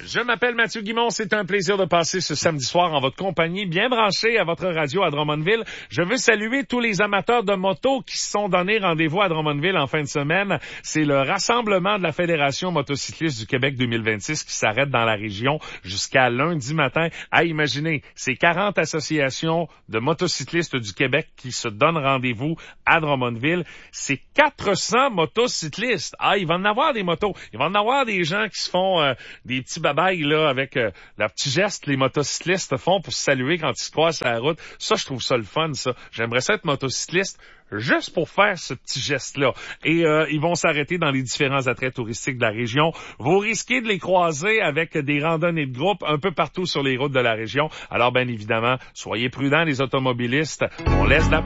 Je m'appelle Mathieu Guimond, c'est un plaisir de passer ce samedi soir en votre compagnie, bien branché à votre radio à Drummondville. Je veux saluer tous les amateurs de moto qui se sont donné rendez-vous à Drummondville en fin de semaine. C'est le rassemblement de la Fédération motocycliste du Québec 2026 qui s'arrête dans la région jusqu'à lundi matin. À imaginer, c'est 40 associations de motocyclistes du Québec qui se donnent rendez-vous à Drummondville. C'est 400 motocyclistes. Il va en avoir des motos. Il va en avoir des gens qui se font des petits babayes là avec leur petit geste les motocyclistes font pour se saluer quand ils se croisent sur la route. Ça, je trouve ça le fun, ça. J'aimerais ça être motocycliste juste pour faire ce petit geste-là. Et ils vont s'arrêter dans les différents attraits touristiques de la région. Vous risquez de les croiser avec des randonnées de groupe un peu partout sur les routes de la région. Alors, bien évidemment, soyez prudents, les automobilistes. On laisse la